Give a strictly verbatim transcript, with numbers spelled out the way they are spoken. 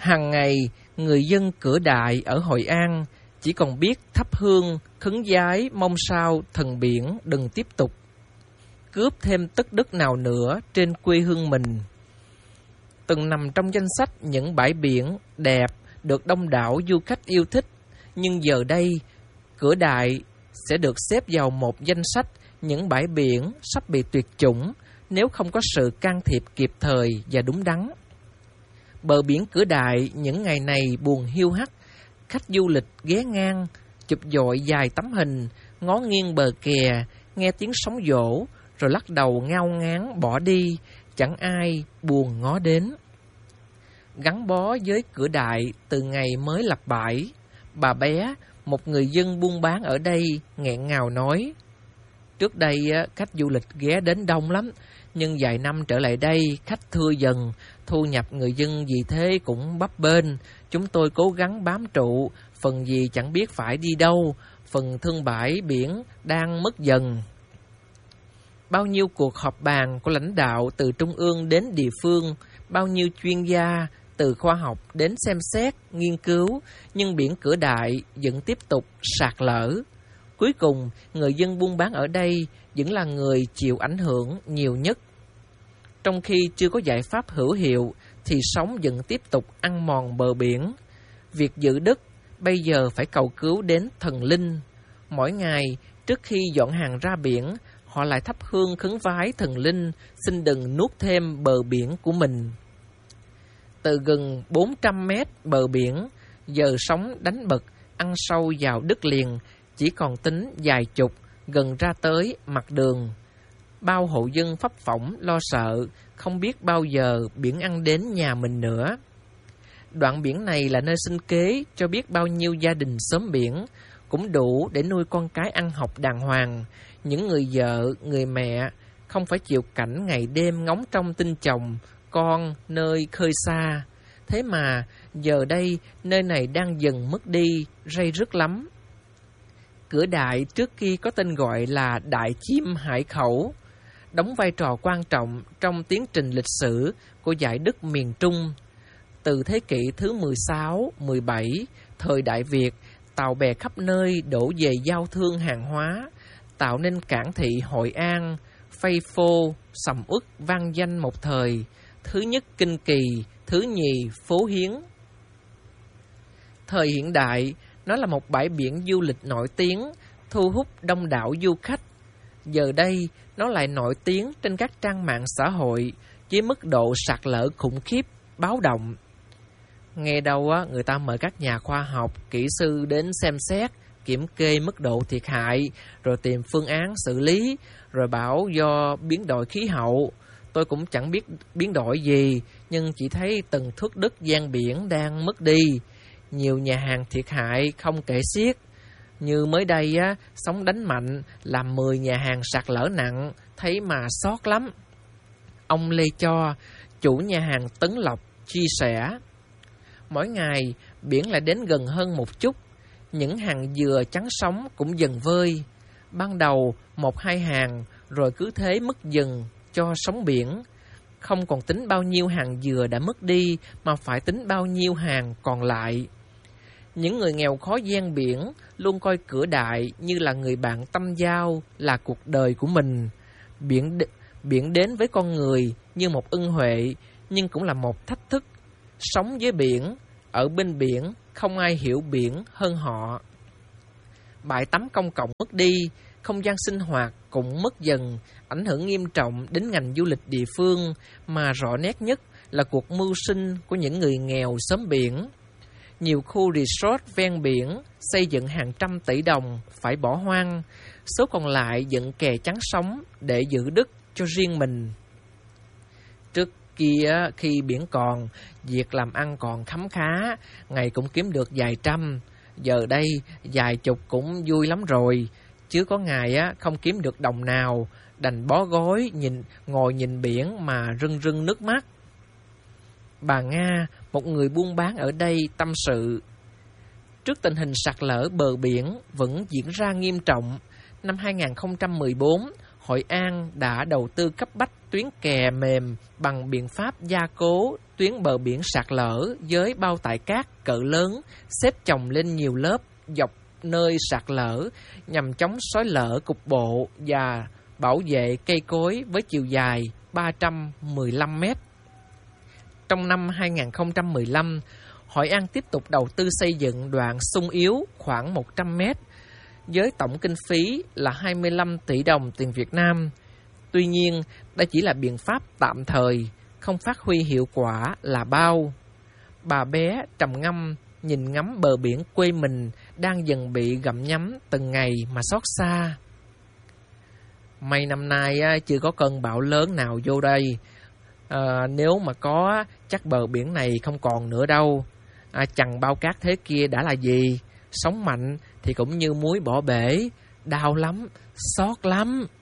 Hàng ngày, người dân Cửa Đại ở Hội An chỉ còn biết thắp hương, khấn vái mong sao thần biển đừng tiếp tục cướp thêm tấc đất nào nữa trên quê hương mình. Từng nằm trong danh sách những bãi biển đẹp được đông đảo du khách yêu thích, nhưng giờ đây Cửa Đại sẽ được xếp vào một danh sách những bãi biển sắp bị tuyệt chủng nếu không có sự can thiệp kịp thời và đúng đắn. Bờ biển Cửa Đại những ngày này buồn hiu hắt, khách du lịch ghé ngang, chụp dội vài tấm hình, ngó nghiêng bờ kè, nghe tiếng sóng vỗ, rồi lắc đầu ngao ngán bỏ đi, chẳng ai buồn ngó đến. Gắn bó với Cửa Đại từ ngày mới lập bãi, bà bé, một người dân buôn bán ở đây, nghẹn ngào nói: trước đây khách du lịch ghé đến đông lắm, nhưng vài năm trở lại đây khách thưa dần, thu nhập người dân vì thế cũng bấp bênh. Chúng tôi cố gắng bám trụ, phần gì chẳng biết phải đi đâu, phần thương bãi biển đang mất dần. Bao nhiêu cuộc họp bàn của lãnh đạo từ trung ương đến địa phương, bao nhiêu chuyên gia từ khoa học đến xem xét, nghiên cứu, nhưng biển Cửa Đại vẫn tiếp tục sạt lở. Cuối cùng, người dân buôn bán ở đây vẫn là người chịu ảnh hưởng nhiều nhất. Trong khi chưa có giải pháp hữu hiệu, thì sóng vẫn tiếp tục ăn mòn bờ biển. Việc giữ đất bây giờ phải cầu cứu đến thần linh. Mỗi ngày, trước khi dọn hàng ra biển, họ lại thắp hương khấn vái thần linh, xin đừng nuốt thêm bờ biển của mình. Từ gần bốn trăm mét bờ biển, giờ sóng đánh bật, ăn sâu vào đất liền, chỉ còn tính vài chục, gần ra tới mặt đường. Bao hộ dân phấp phỏng lo sợ, không biết bao giờ biển ăn đến nhà mình nữa. Đoạn biển này là nơi sinh kế cho biết bao nhiêu gia đình xóm biển, cũng đủ để nuôi con cái ăn học đàng hoàng. Những người vợ, người mẹ không phải chịu cảnh ngày đêm ngóng trông tin chồng, con nơi khơi xa. Thế mà giờ đây nơi này đang dần mất đi, ray rứt lắm. Cửa Đại trước kia có tên gọi là Đại Chim Hải Khẩu, đóng vai trò quan trọng trong tiến trình lịch sử của dải đất miền Trung. Từ thế kỷ thứ mười sáu, mười bảy, thời Đại Việt, tàu bè khắp nơi đổ về giao thương hàng hóa, tạo nên cảng thị Hội An, phây phô, sầm uất vang danh một thời, thứ nhất Kinh Kỳ, thứ nhì Phố Hiến. Thời hiện đại, nó là một bãi biển du lịch nổi tiếng, thu hút đông đảo du khách. Giờ đây, nó lại nổi tiếng trên các trang mạng xã hội với mức độ sạt lở khủng khiếp, báo động. Nghe đâu á, người ta mời các nhà khoa học, kỹ sư đến xem xét, kiểm kê mức độ thiệt hại, rồi tìm phương án xử lý, rồi bảo do biến đổi khí hậu. Tôi cũng chẳng biết biến đổi gì, nhưng chỉ thấy từng thước đất ven biển đang mất đi. Nhiều nhà hàng thiệt hại không kể xiết. Như mới đây á, sóng đánh mạnh làm mười nhà hàng sạt lở nặng, thấy mà xót lắm. Ông Lê Cho, chủ nhà hàng Tấn Lộc, chia sẻ: mỗi ngày biển lại đến gần hơn một chút, những hàng dừa trắng sóng cũng dần vơi. Ban đầu một hai hàng, rồi cứ thế mất dần cho sóng biển. Không còn tính bao nhiêu hàng dừa đã mất đi, mà phải tính bao nhiêu hàng còn lại. Những người nghèo khó ven biển luôn coi Cửa Đại như là người bạn tâm giao, là cuộc đời của mình. Biển, biển đến với con người như một ân huệ, nhưng cũng là một thách thức. Sống với biển, ở bên biển, không ai hiểu biển hơn họ. Bãi tắm công cộng mất đi, không gian sinh hoạt cũng mất dần, ảnh hưởng nghiêm trọng đến ngành du lịch địa phương, mà rõ nét nhất là cuộc mưu sinh của những người nghèo xóm biển. Nhiều khu resort ven biển xây dựng hàng trăm tỷ đồng phải bỏ hoang, số còn lại dựng kè chắn sóng để giữ đất cho riêng mình. Trước kia khi biển còn, việc làm ăn còn khấm khá, ngày cũng kiếm được vài trăm. Giờ đây vài chục cũng vui lắm rồi, chứ có ngày á không kiếm được đồng nào, đành bó gối nhìn ngồi nhìn biển mà rưng rưng nước mắt. Bà Nga, một người buôn bán ở đây, tâm sự: trước tình hình sạt lở bờ biển vẫn diễn ra nghiêm trọng, năm hai không một bốn, Hội An đã đầu tư cấp bách tuyến kè mềm bằng biện pháp gia cố tuyến bờ biển sạt lở với bao tải cát cỡ lớn xếp chồng lên nhiều lớp dọc nơi sạt lở nhằm chống xói lở cục bộ và bảo vệ cây cối với chiều dài ba trăm mười lăm mét. Trong năm hai nghìn không trăm mười lăm, Hội An tiếp tục đầu tư xây dựng đoạn xung yếu khoảng một trăm mét với tổng kinh phí là hai mươi lăm tỷ đồng tiền Việt Nam. Tuy nhiên, đây chỉ là biện pháp tạm thời, không phát huy hiệu quả là bao. Bà bé trầm ngâm nhìn ngắm bờ biển quê mình đang dần bị gặm nhấm từng ngày mà xót xa. May năm nay chưa có cơn bão lớn nào vô đây. À, nếu mà có, chắc bờ biển này không còn nữa đâu. À, chằng bao cát thế kia đã là gì? Sóng mạnh thì cũng như muối bỏ bể, đau lắm, xót lắm.